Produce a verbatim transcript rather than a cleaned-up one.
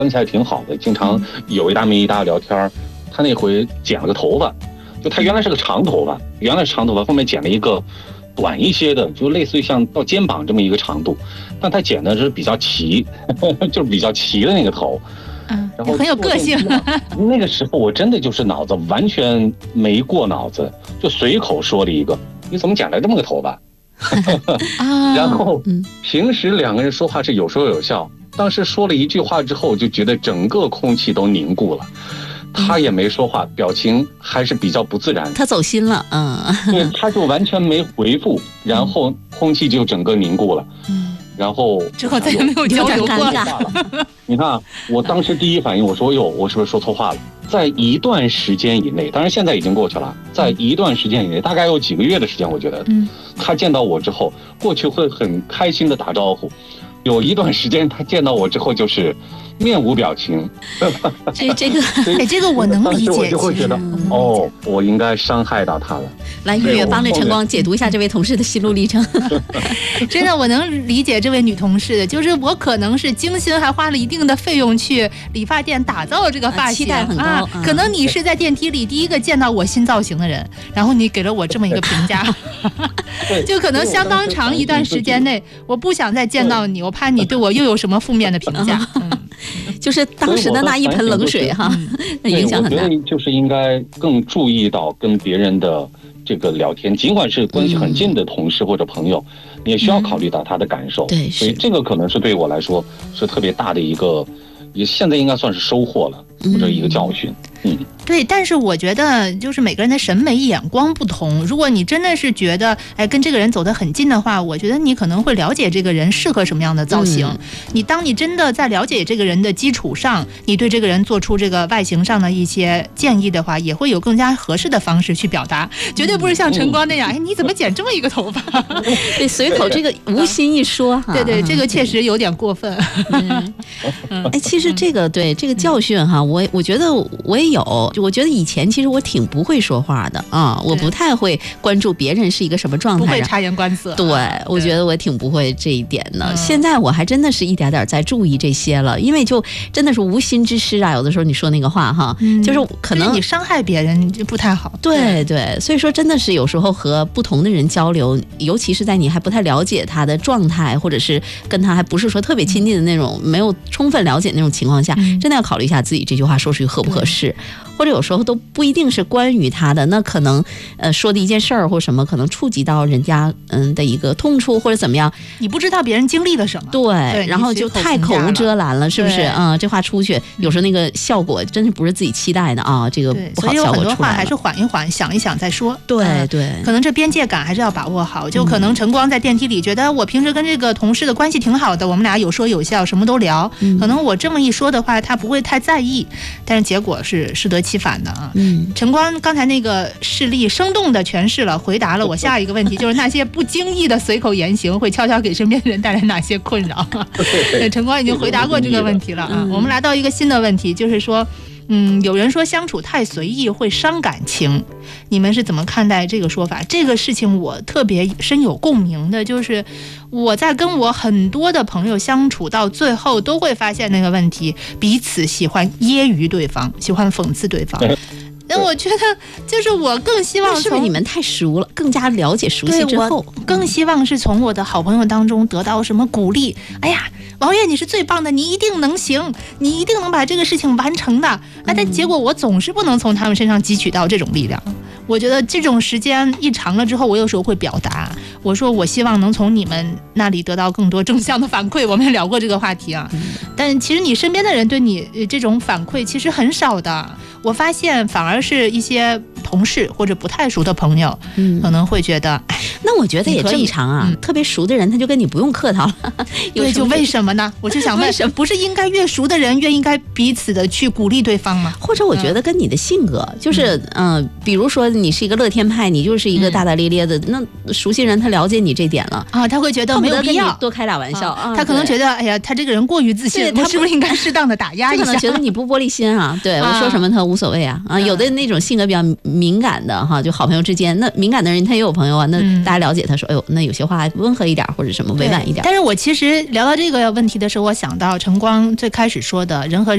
关系还挺好的，经常有一搭没一搭聊天。他那回剪了个头发，就他原来是个长头发，原来是长头发，后面剪了一个短一些的，就类似于像到肩膀这么一个长度，但他剪的是比较齐，就是比较齐的那个头。 嗯，然后很有个性。 那个时候我真的就是脑子完全没过脑子，就随口说了一个：“你怎么剪了这么个头发？”然后平时两个人说话是有说有笑，当时说了一句话之后，就觉得整个空气都凝固了。他也没说话，表情还是比较不自然。 他走心了，嗯， 对，他就完全没回复，然后空气就整个凝固了。嗯，然后之后再也没有交流过了。你看，我当时第一反应，我说：“哟，我是不是说错话了？”在一段时间以内，当然现在已经过去了，在一段时间以内，大概有几个月的时间，我觉得，嗯，他见到我之后，过去会很开心的打招呼。有一段时间，他见到我之后就是面无表情。 这这个， 哎，这个我能理解。 我就会觉得，哦，我应该伤害到他了。 来，月月帮着晨光解读一下这位同事的心路历程。 真的，我能理解这位女同事的，就是我可能是精心还花了一定的费用去理发店打造这个发型， 期待很高。 啊嗯、可能你是在电梯里第一个见到我新造型的人，然后你给了我这么一个评价，就可能相当长一段时间内，我不想再见到你，我怕你对我又有什么负面的评价。嗯就是当时的那一盆冷水哈，那影响很大。 我觉得就是应该更注意到跟别人的这个聊天，尽管是关系很近的同事或者朋友，嗯、你也需要考虑到他的感受。 对、嗯， 所以这个可能是对我来说是特别大的一个，也现在应该算是收获了，或者一个教训。嗯， 对，但是我觉得就是每个人的审美眼光不同。如果你真的是觉得，哎，跟这个人走得很近的话，我觉得你可能会了解这个人适合什么样的造型。嗯、你当你真的在了解这个人的基础上，你对这个人做出这个外形上的一些建议的话，也会有更加合适的方式去表达。绝对不是像晨光那样，哎，你怎么剪这么一个头发？ 对，随口这个无心一说哈。 对对，这个确实有点过分。 嗯，哎，其实这个对这个教训哈，我我觉得我也。有，就我觉得以前其实我挺不会说话的啊，我不太会关注别人是一个什么状态， 不会察言观色。 对，我觉得我挺不会这一点的。现在我还真的是一点点在注意这些了，因为就真的是无心之失啊。有的时候你说那个话哈，嗯、就是可能你伤害别人就不太好。 对对，所以说真的是有时候和不同的人交流，尤其是在你还不太了解他的状态，或者是跟他还不是说特别亲近的那种，没有充分了解那种情况下，嗯、真的要考虑一下自己这句话说出去合不合适。或者有时候都不一定是关于他的，那可能呃说的一件事儿或什么，可能触及到人家嗯的一个痛处或者怎么样， 你不知道别人经历了什么， 对，对然后就太口无遮拦了，是不是？嗯，这话出去，有时候那个效果真是不是自己期待的啊，这个不好效果出来了。所以有很多话还是缓一缓，想一想再说。 对对、嗯， 可能这边界感还是要把握好。就可能晨光在电梯里觉得我平时跟这个同事的关系挺好的，我们俩有说有笑，什么都聊。嗯、可能我这么一说的话，他不会太在意，但是结果是适得其反的啊。嗯。晨光刚才那个事例生动的诠释了，回答了我下一个问题，就是那些不经意的随口言行会悄悄给身边人带来哪些困扰？晨光已经回答过这个问题了啊。我们来到一个新的问题，就是说，嗯，有人说相处太随意会伤感情，你们是怎么看待这个说法？这个事情我特别深有共鸣的，就是我在跟我很多的朋友相处到最后，都会发现那个问题，彼此喜欢揶揄对方，喜欢讽刺对方。那我觉得就是我更希望从， 是不是你们太熟了，更加了解熟悉之后， 更希望是从我的好朋友当中得到什么鼓励。哎呀，王悦你是最棒的，你一定能行，你一定能把这个事情完成的。哎，但结果我总是不能从他们身上汲取到这种力量。我觉得这种时间一长了之后，我有时候会表达，我说我希望能从你们那里得到更多正向的反馈。我们也聊过这个话题啊，但其实你身边的人对你这种反馈其实很少的。我发现反而是一些同事或者不太熟的朋友，嗯，可能会觉得，哎， 那我觉得也正常啊。嗯、特别熟的人，他就跟你不用客套了。 对，就为什么呢？我就想问，不是应该越熟的人越应该彼此的去鼓励对方吗？ 或者我觉得跟你的性格，嗯、就是嗯、呃，比如说你是一个乐天派，你就是一个大大咧咧的，嗯、那熟悉人他了解你这点了啊，他会觉得没有必要多开俩玩笑啊。 他可能觉得，哎呀，他这个人过于自信，他是不是应该适当的打压一下？ 他可能觉得你不玻璃心啊，对我说什么他无所谓啊啊，有的那种性格比较敏感的哈，就好朋友之间，那敏感的人他也有朋友啊，那大家了解他说，哎呦，那有些话温和一点或者什么委婉一点。 但是我其实聊到这个问题的时候，我想到晨光最开始说的人和